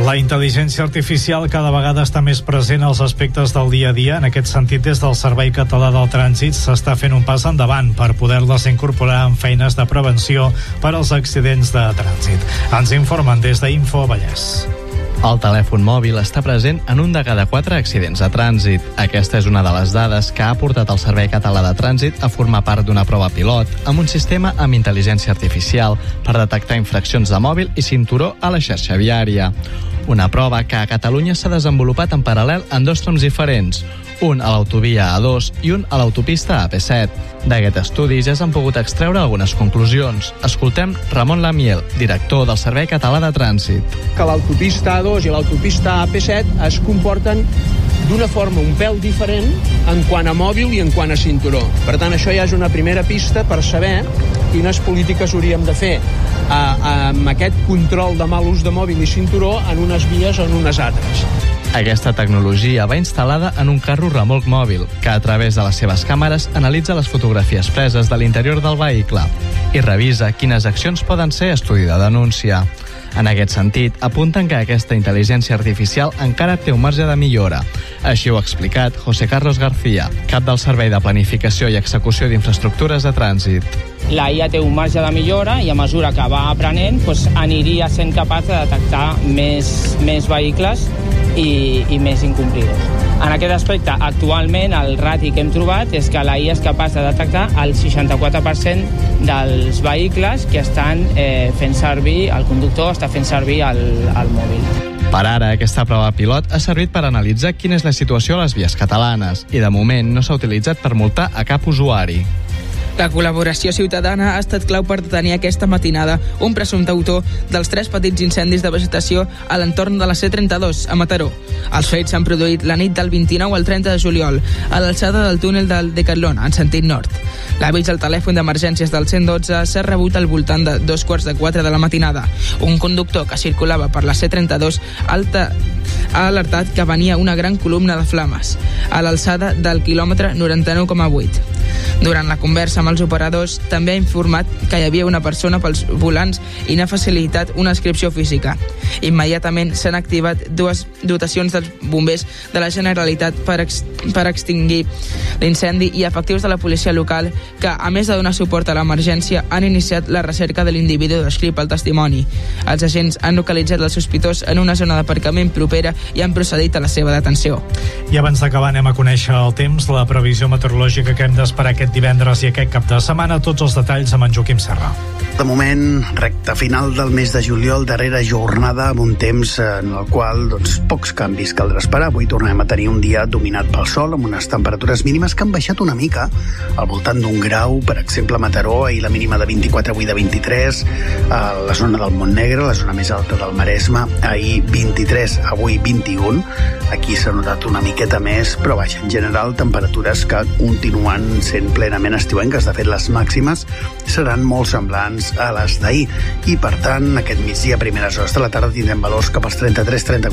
La intel·ligència artificial cada vegada està més present als aspectes del dia a dia. En aquest sentit, des del Servei Català del Trànsit s'està fent un pas endavant per poder-les incorporar en feines de prevenció per als accidents de trànsit. Ens informen des d'Info Vallès. El telèfon mòbil està present en 1 de cada 4 accidents de trànsit. Aquesta és una de les dades que ha portat el Servei Català de Trànsit a formar part d'una prova pilot amb un sistema amb intel·ligència artificial per detectar infraccions de mòbil i cinturó a la xarxa viària. Una prova que a Catalunya s'ha desenvolupat en paral·lel en 2 trams diferents, un a l'autovia A2 i un a l'autopista AP7. D'aquest estudi ja s'han pogut extreure algunes conclusions. Escoltem Ramon Lamiel, director del Servei Català de Trànsit. Que l'autopista A2 i l'autopista AP7 es comporten d'una forma un pèl diferent en quant a mòbil i en quant a cinturó. Per tant, això ja és una primera pista per saber quines polítiques hauríem de fer amb aquest control de mal ús de mòbil i cinturó en unes vies o en unes altres. Aquesta tecnologia va instal·lada en un carro remolc mòbil, que a través de les seves càmeres analitza les fotografies preses de l'interior del vehicle i revisa quines accions poden ser estudi de denúncia. En aquest sentit, apunten que aquesta intel·ligència artificial encara té un marge de millora. Així ho ha explicat José Carlos García, cap del Servei de Planificació i Execució d'Infraestructures de Trànsit. La IA té un marge de millora i a mesura que va aprenent aniria sent capaç de detectar més vehicles i més incomplidors. En aquest aspecte, actualment, el rati que hem trobat és que la IA és capaç de detectar el 64% dels vehicles que estan fent servir, el conductor està fent servir el mòbil. Per ara, aquesta prova pilot ha servit per analitzar quina és la situació a les vies catalanes i, de moment, no s'ha utilitzat per multar a cap usuari. La col·laboració ciutadana ha estat clau per detenir aquesta matinada un presumpte autor dels 3 petits incendis de vegetació a l'entorn de la C32, a Mataró. Els fets s'han produït la nit del 29 al 30 de juliol, a l'alçada del túnel del Decathlon, en sentit nord. L'avís al telèfon d'emergències del 112 s'ha rebut al voltant de 3:45 de la matinada. Un conductor que circulava per la C32 ha alertat que venia una gran columna de flames a l'alçada del quilòmetre 99,8. Durant la conversa amb els operadors, també ha informat que hi havia una persona pels volants i n'ha facilitat una inscripció física. Immediatament s'han activat 2 dotacions dels bombers de la Generalitat per extingir l'incendi i efectius de la policia local que, a més de donar suport a l'emergència, han iniciat la recerca de l'individu descrit pel testimoni. Els agents han localitzat el sospitós en una zona d'aparcament propera i han procedit a la seva detenció. I abans d'acabar anem a conèixer el temps, la previsió meteorològica que hem d'esperar aquest divendres i aquest cap de setmana. Tots els detalls amb en Joaquim Serra. De moment, recta final del mes de juliol, darrera jornada amb un temps en el qual pocs canvis caldrà esperar. Avui tornem a tenir un dia dominat pel sol amb unes temperatures mínimes que han baixat una mica, al voltant d'1 grau, per exemple a Mataró, ahir la mínima de 24, avui de 23, a la zona del Montnegre, la zona més alta del Maresme, ahir 23, avui 21. Aquí s'ha notat una miqueta més, però vaja, en general temperatures que continuen sent plenament estiuenques. De fet, les màximes seran molt semblants a les d'ahir i, per tant, aquest migdia, primeres hores de la tarda, tindrem valors cap als 33-34